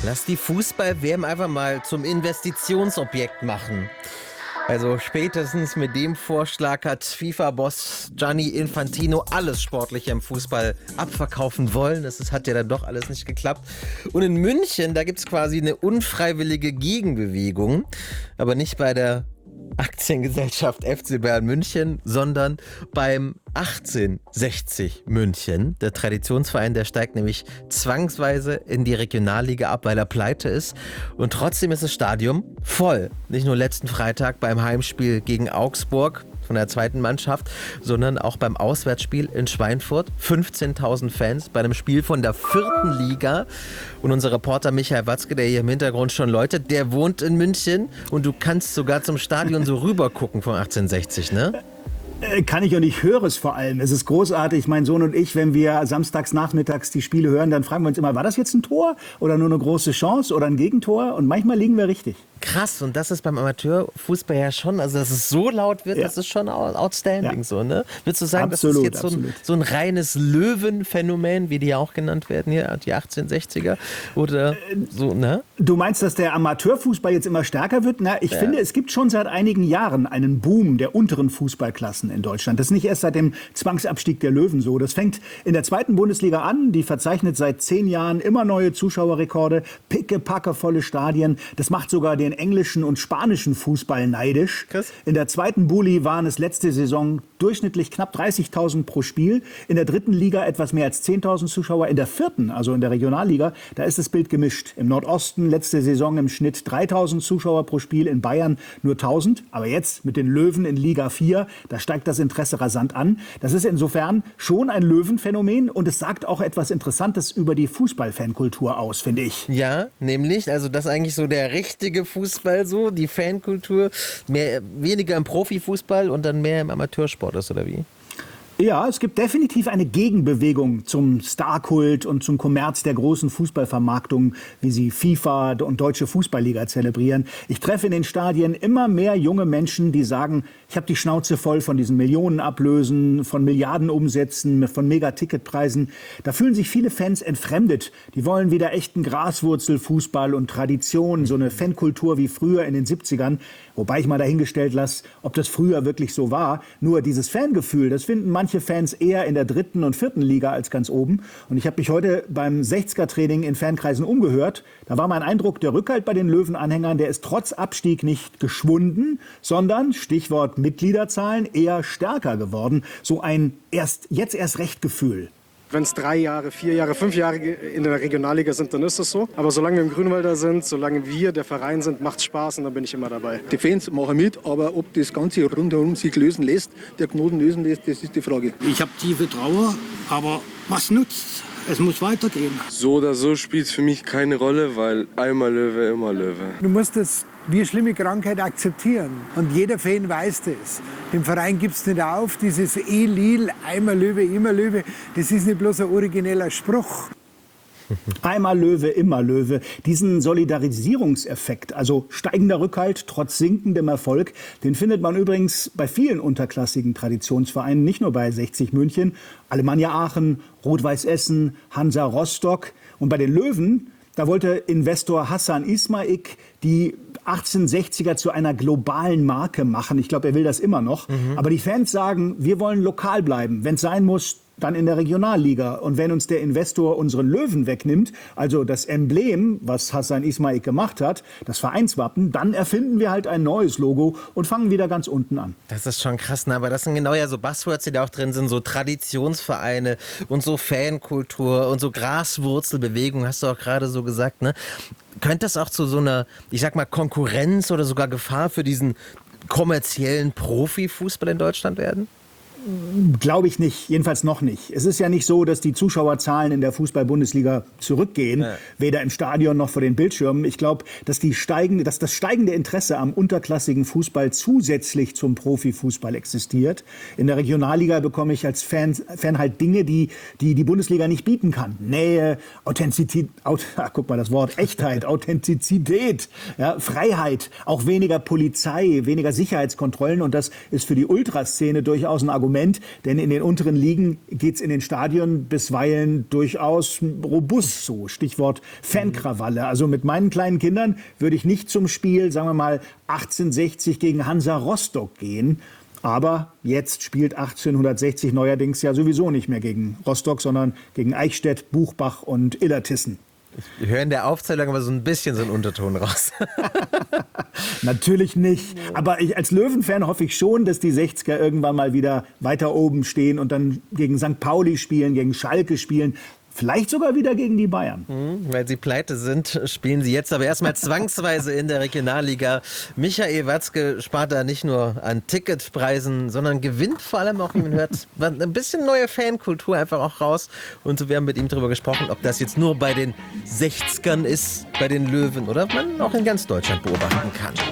Lass die Fußball-WM einfach mal zum Investitionsobjekt machen. Also spätestens mit dem Vorschlag hat FIFA-Boss Gianni Infantino alles Sportliche im Fußball abverkaufen wollen. Das hat ja dann doch alles nicht geklappt. Und in München, da gibt es quasi eine unfreiwillige Gegenbewegung. Aber nicht bei der Aktiengesellschaft FC Bayern München, sondern beim 1860 München. Der Traditionsverein, der steigt nämlich zwangsweise in die Regionalliga ab, weil er pleite ist. Und trotzdem ist das Stadion voll. Nicht nur letzten Freitag beim Heimspiel gegen Augsburg von der zweiten Mannschaft, sondern auch beim Auswärtsspiel in Schweinfurt. 15.000 Fans bei einem Spiel von der 4. Liga. Und unser Reporter Michael Watzke, der hier im Hintergrund schon läutet, der wohnt in München und du kannst sogar zum Stadion so rüber gucken von 1860, ne? Kann ich und ich höre es vor allem. Es ist großartig. Mein Sohn und ich, wenn wir samstags nachmittags die Spiele hören, dann fragen wir uns immer, war das jetzt ein Tor oder nur eine große Chance oder ein Gegentor? Und manchmal liegen wir richtig. Krass, und das ist beim Amateurfußball ja schon, also dass es so laut wird, das ist schon outstanding so, ne? Würdest du sagen, absolut, das ist jetzt so ein reines Löwenphänomen, wie die ja auch genannt werden hier, die 1860er oder so, ne? Du meinst, dass der Amateurfußball jetzt immer stärker wird? Na, ich finde, es gibt schon seit einigen Jahren einen Boom der unteren Fußballklassen in Deutschland. Das ist nicht erst seit dem Zwangsabstieg der Löwen so. Das fängt in der 2. Bundesliga an. Die verzeichnet seit 10 Jahren immer neue Zuschauerrekorde, pickepackevolle Stadien. Das macht sogar den englischen und spanischen Fußball neidisch. Krass. In der 2. Bulli waren es letzte Saison durchschnittlich knapp 30.000 pro Spiel. In der 3. Liga etwas mehr als 10.000 Zuschauer. In der 4., also in der Regionalliga, da ist das Bild gemischt. Im Nordosten letzte Saison im Schnitt 3.000 Zuschauer pro Spiel, in Bayern nur 1.000. Aber jetzt mit den Löwen in Liga 4, da steigt das Interesse rasant an. Das ist insofern schon ein Löwenphänomen und es sagt auch etwas Interessantes über die Fußballfankultur aus, finde ich. Ja, nämlich, also das ist eigentlich so der richtige Fußball so, die Fankultur, weniger im Profifußball und dann mehr im Amateursport ist, oder wie? Ja, es gibt definitiv eine Gegenbewegung zum Starkult und zum Kommerz der großen Fußballvermarktungen, wie sie FIFA und Deutsche Fußballliga zelebrieren. Ich treffe in den Stadien immer mehr junge Menschen, die sagen, ich habe die Schnauze voll von diesen Millionenablösen, von Milliardenumsätzen, von Megaticketpreisen. Da fühlen sich viele Fans entfremdet. Die wollen wieder echten Graswurzelfußball und Tradition, so eine Fankultur wie früher in den 70ern. Wobei ich mal dahingestellt lasse, ob das früher wirklich so war. Nur dieses Fangefühl, das finden manche Fans eher in der 3. und 4. Liga als ganz oben. Und ich habe mich heute beim 60er-Training in Fankreisen umgehört. Da war mein Eindruck, der Rückhalt bei den Löwenanhängern, der ist trotz Abstieg nicht geschwunden, sondern, Stichwort Mitgliederzahlen, eher stärker geworden. So ein jetzt erst recht Gefühl. Wenn es 3 Jahre, 4 Jahre, 5 Jahre in der Regionalliga sind, dann ist das so. Aber solange wir im Grünwalder sind, solange wir der Verein sind, macht es Spaß und dann bin ich immer dabei. Die Fans machen mit, aber ob das Ganze rundherum sich lösen lässt, der Knoten lösen lässt, das ist die Frage. Ich habe tiefe Trauer, aber was nutzt? Es muss weitergehen. So oder so spielt es für mich keine Rolle, weil einmal Löwe, immer Löwe. Du musst das wie eine schlimme Krankheit akzeptieren. Und jeder Fan weiß das. Dem Verein gibt es nicht auf, dieses Lil, einmal Löwe, immer Löwe, das ist nicht bloß ein origineller Spruch. Einmal Löwe, immer Löwe. Diesen Solidarisierungseffekt, also steigender Rückhalt trotz sinkendem Erfolg, den findet man übrigens bei vielen unterklassigen Traditionsvereinen, nicht nur bei 60 München, Alemannia Aachen, Rot-Weiß Essen, Hansa Rostock. Und bei den Löwen, da wollte Investor Hassan Ismaik die 1860er zu einer globalen Marke machen. Ich glaube, er will das immer noch. Aber die Fans sagen, wir wollen lokal bleiben. Wenn es sein muss, dann in der Regionalliga. Und wenn uns der Investor unseren Löwen wegnimmt, also das Emblem, was Hassan Ismaik gemacht hat, das Vereinswappen, dann erfinden wir halt ein neues Logo und fangen wieder ganz unten an. Das ist schon krass, ne? Aber das sind genau ja so Buzzwords, die da auch drin sind, so Traditionsvereine und so Fankultur und so Graswurzelbewegung, hast du auch gerade so gesagt, ne? Könnte das auch zu so einer, ich sag mal, Konkurrenz oder sogar Gefahr für diesen kommerziellen Profifußball in Deutschland werden? Glaube ich nicht, jedenfalls noch nicht. Es ist ja nicht so, dass die Zuschauerzahlen in der Fußball-Bundesliga zurückgehen, weder im Stadion noch vor den Bildschirmen. Ich glaube, dass das steigende Interesse am unterklassigen Fußball zusätzlich zum Profifußball existiert. In der Regionalliga bekomme ich als Fan halt Dinge, die Bundesliga nicht bieten kann. Nähe, Authentizität, guck mal das Wort, Echtheit, Authentizität, ja, Freiheit, auch weniger Polizei, weniger Sicherheitskontrollen. Und das ist für die Ultraszene durchaus ein Argument, Moment, denn in den unteren Ligen geht es in den Stadien bisweilen durchaus robust so. Stichwort Fankrawalle. Also mit meinen kleinen Kindern würde ich nicht zum Spiel, sagen wir mal, 1860 gegen Hansa Rostock gehen. Aber jetzt spielt 1860 neuerdings ja sowieso nicht mehr gegen Rostock, sondern gegen Eichstätt, Buchbach und Illertissen. Wir hören der Aufzählung aber so ein bisschen so einen Unterton raus. Natürlich nicht. Aber als Löwenfan hoffe ich schon, dass die 60er irgendwann mal wieder weiter oben stehen und dann gegen St. Pauli spielen, gegen Schalke spielen. Vielleicht sogar wieder gegen die Bayern. Weil sie pleite sind, spielen sie jetzt aber erstmal zwangsweise in der Regionalliga. Michael Watzke spart da nicht nur an Ticketpreisen, sondern gewinnt vor allem auch, wie man hört, ein bisschen neue Fankultur einfach auch raus. Und wir haben mit ihm darüber gesprochen, ob das jetzt nur bei den 60ern ist, bei den Löwen, oder man auch in ganz Deutschland beobachten kann.